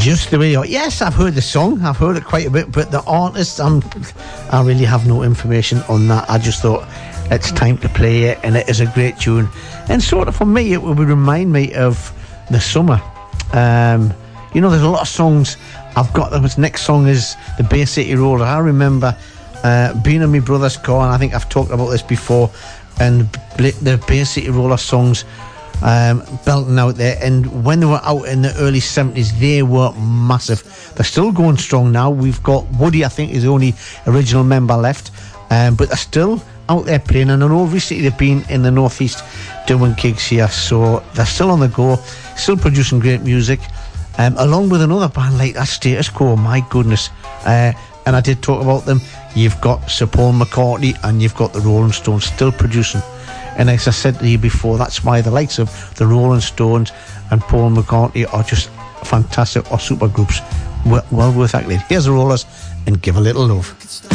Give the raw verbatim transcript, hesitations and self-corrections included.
Just the way you are. Yes, I've heard the song. I've heard it quite a bit, but the artist, I'm, I really have no information on that. I just thought it's time to play it, and it is a great tune. And sort of for me, it would remind me of the summer. Um, you know, there's a lot of songs I've got. This next song is the Bay City Roller. I remember uh, being in my brother's car, and I think I've talked about this before, and the Bay City Roller songs um, belting out there. And when they were out in the early seventies, they were massive. They're still going strong now. We've got Woody, I think, is the only original member left, um, but they're still out there playing. And I know recently they've been in the northeast doing gigs here, so they're still on the go, still producing great music, um, along with another band like that, Status Quo. My goodness. Uh, and I did talk about them. You've got Sir Paul McCartney and you've got the Rolling Stones still producing. And as I said to you before, that's why the likes of the Rolling Stones and Paul McCartney are just fantastic, or super groups. Well, well worth acting. Here's the Rollers and Give a Little Love.